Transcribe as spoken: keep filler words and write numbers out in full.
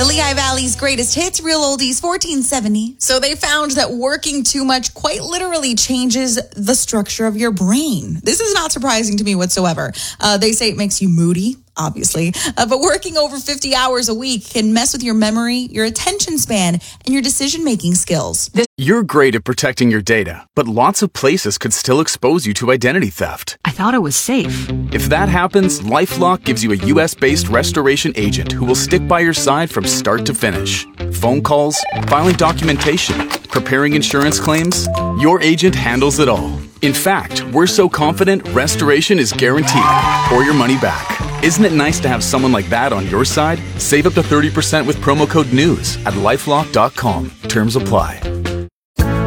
The Lehigh Valley's greatest hits, Real Oldies, fourteen seventy. So they found that working too much quite literally changes the structure of your brain. This is not surprising to me whatsoever. Uh, they say it makes you moody, obviously. Uh, but working over fifty hours a week can mess with your memory, your attention span, and your decision-making skills. You're great at protecting your data, but lots of places could still expose you to identity theft. I thought it was safe. If that happens, LifeLock gives you a U S-based restoration agent who will stick by your side from start to finish. Phone calls, filing documentation, preparing insurance claims, your agent handles it all. In fact, we're so confident restoration is guaranteed or your money back. Isn't it nice to have someone like that on your side? Save up to thirty percent with promo code NEWS at lifelock dot com. Terms apply.